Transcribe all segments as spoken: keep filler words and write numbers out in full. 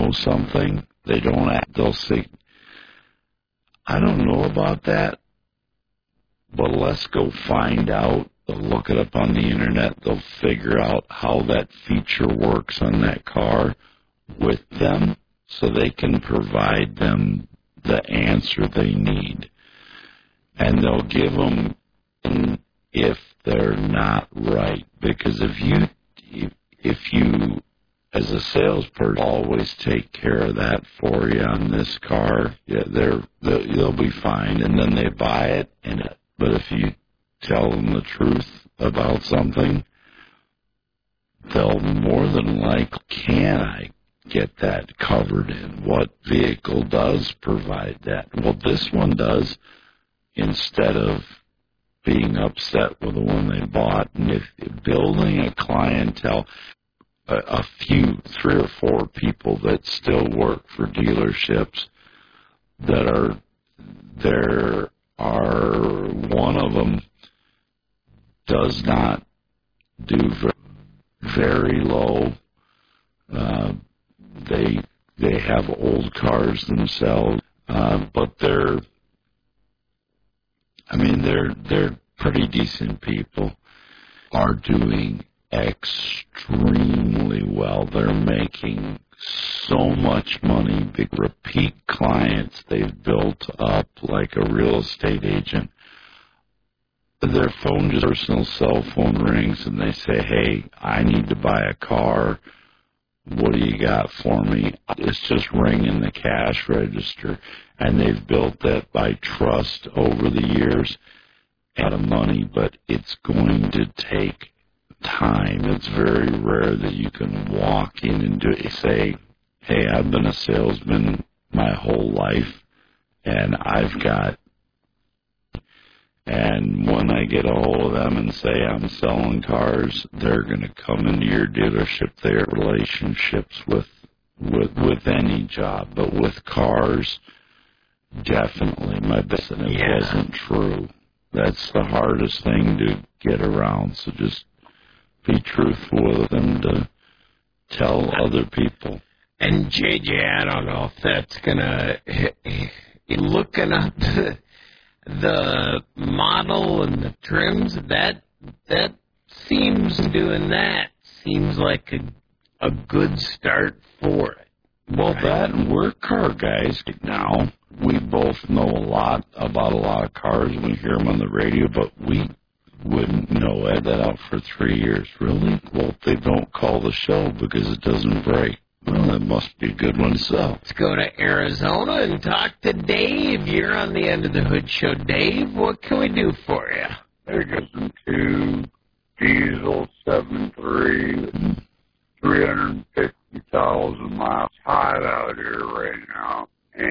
know something, they don't act, they'll say, I don't know about that, but let's go find out. They'll look it up on the internet. They'll figure out how that feature works on that car with them so they can provide them the answer they need. And they'll give them if they're not right. Because if you, if you, as a salesperson, always take care of that for you on this car, yeah, they're, they'll, they'll be fine. And then they buy it. And but if you tell them the truth about something, they'll more than likely, can I get that covered in? What vehicle does provide that? Well, this one does, instead of being upset with the one they bought. And if, if building a clientele, a, a few, three or four people that still work for dealerships that are, there are, one of them does not do very low. Uh, they they have old cars themselves, uh, but they're, I mean, they're they're pretty decent people. Are doing extremely well. They're making so much money. Big repeat clients they've built up like a real estate agent. Their phone, just personal cell phone rings, and they say, hey, I need to buy a car. What do you got for me? It's just ringing the cash register. And they've built that by trust over the years. A lot of money, but it's going to take time. It's very rare that you can walk in and do it. Say, hey, I've been a salesman my whole life, and I've got, and when I get a hold of them and say I'm selling cars, they're going to come into your dealership. They have relationships with, with, with any job, but with cars, definitely. My best, and it yeah. wasn't true. That's the hardest thing to get around. So just be truthful with them to tell other people. And J J, I don't know if that's gonna, looking up the, the model and the trims, that that seems, doing that seems like a a good start for it. Well, that, we're car guys now. We both know a lot about a lot of cars. We hear them on the radio, but we wouldn't know. I had that out for three years. Really? Well, they don't call the show because it doesn't break. Well, that must be a good one to sell. Let's go to Arizona and talk to Dave. You're on the End of the Hood Show. Dave, what can we do for you? There goes some two diesel seven three, three hundred fifty thousand miles. Hot out here right now.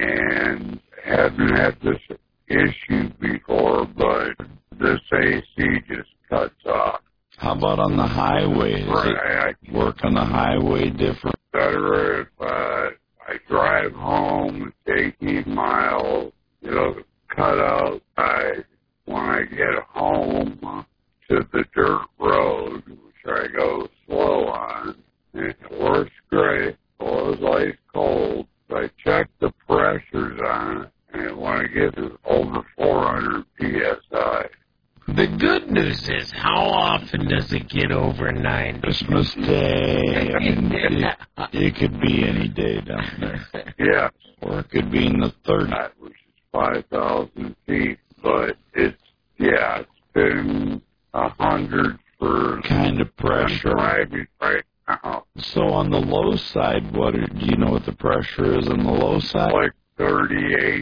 And haven't had this issue before, but this A C just cuts off. How about on the highway? Does right. it work on the highway different? Better if uh, I drive home, eighteen miles, it'll cut out. I, when I get home uh, to the dirt road, which I go slow on, and it works great. Well, it's ice cold. I check the pressures on it, and when I get to over four hundred P S I. The good news is, how often does it get over nine? Christmas Day. I mean, it, it could be any day down there. Yeah. Or it could be in the thirties. Which is five thousand feet, but it's, yeah, it's been a hundred for... Kind of pressure. Driving right now. So on the low side, what are, do you know what the pressure is on the low side? Like thirty-eight.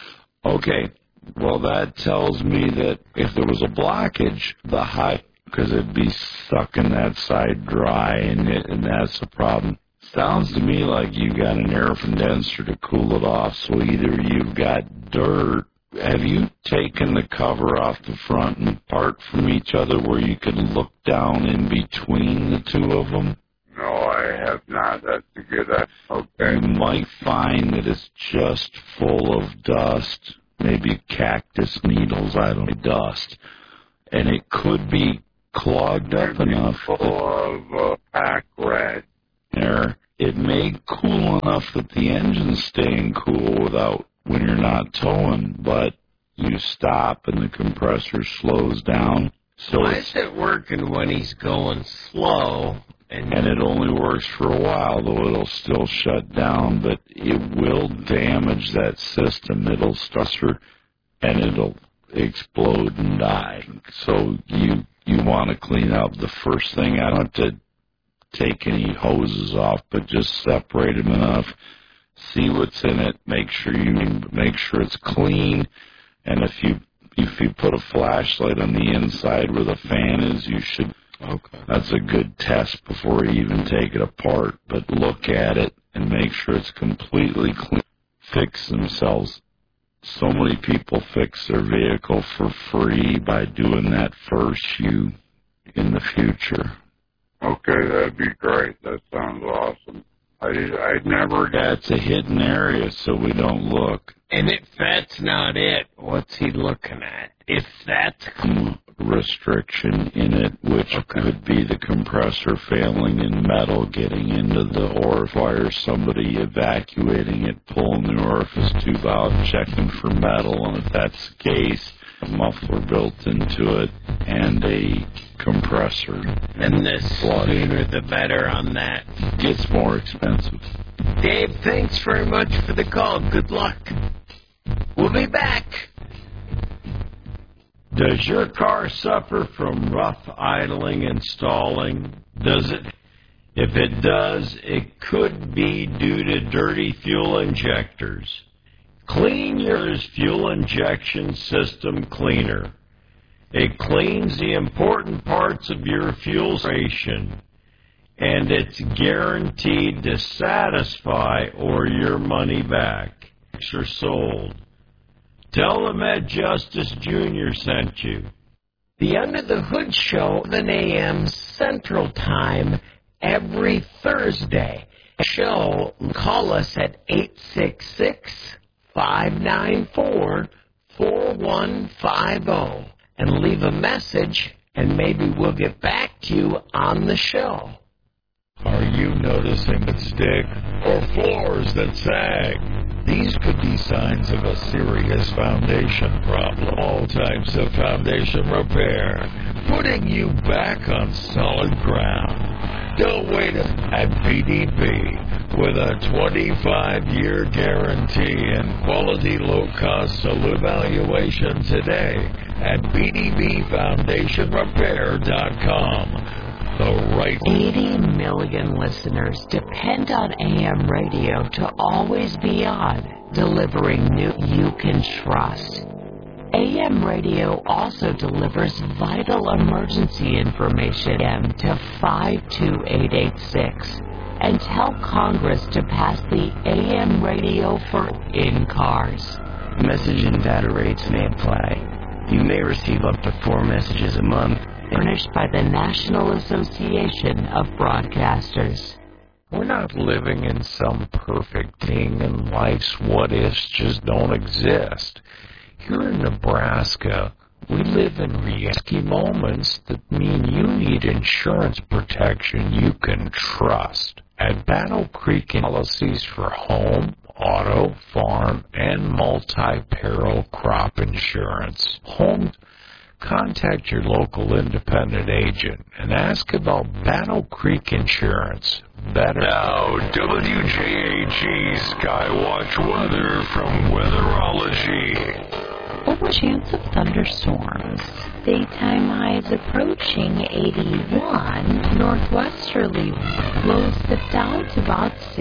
Okay. Well, that tells me that if there was a blockage, the high, because it'd be sucking that side dry, and, it, and that's the problem. Sounds to me like you got an air condenser to cool it off, so either you've got dirt. Have you taken the cover off the front and apart from each other where you can look down in between the two of them? No, I have not. That's a good idea. Okay. You might find that it's just full of dust. Maybe cactus needles, I don't know, dust. And it could be clogged up enough. Full of uh, pack rat. There. it may cool enough that the engine's staying cool without when you're not towing, but you stop and the compressor slows down. So Why is it working when he's going slow? And, and it only works for a while, though it'll still shut down, but it will damage that system. It'll stressor and it'll explode and die. So you you want to clean up the first thing. I don't have to take any hoses off, but just separate them enough, see what's in it, make sure you make sure it's clean, and if you if you put a flashlight on the inside where the fan is, you should. Okay. That's a good test before you even take it apart. But look at it and make sure it's completely clean. Fix themselves. So many people fix their vehicle for free by doing that first. You in the future. Okay, that'd be great. That sounds awesome. I I never. That's a hidden area, so we don't look. And if that's not it, what's he looking at? If that's restriction in it, which okay. could be the compressor failing in metal, getting into the orifice, somebody evacuating it, pulling the orifice tube out, checking for metal, and if that's the case, a muffler built into it, and a compressor. And the sooner the better on that. Gets more expensive. Dave, thanks very much for the call. Good luck. We'll be back. Does your car suffer from rough idling and stalling? Does it? If it does, it could be due to dirty fuel injectors. Clean your fuel injection system cleaner. It cleans the important parts of your fuel ration, and it's guaranteed to satisfy or your money back. Or sold. Tell them Ed Justice Junior sent you. The Under the Hood Show, seven a.m. Central Time, every Thursday. Show, call us at eight six six, five nine four, four one five zero and leave a message, and maybe we'll get back to you on the show. Are you noticing that stick or floors that sag? These could be signs of a serious foundation problem. All types of foundation repair, putting you back on solid ground. Don't wait at B D B with a twenty-five year guarantee and quality low-cost evaluation today at B D B foundation repair dot com. The right eighty million listeners depend on A M radio to always be on, delivering news you can trust. A M radio also delivers vital emergency information to five two eight eight six and tell Congress to pass the A M radio for in cars. Message and data rates may apply. You may receive up to four messages a month. Furnished by the National Association of Broadcasters. We're not living in some perfect thing, and life's what-ifs just don't exist. Here in Nebraska, we live in risky moments that mean you need insurance protection you can trust. At Battle Creek Policies for home, auto, farm, and multi-peril crop insurance. Home Contact your local independent agent and ask about Battle Creek Insurance. Better. Now, W J H E Skywatch weather from Weatherology. Over chance of thunderstorms. Daytime highs approaching eighty-one. Northwesterly blows it down to about sixty.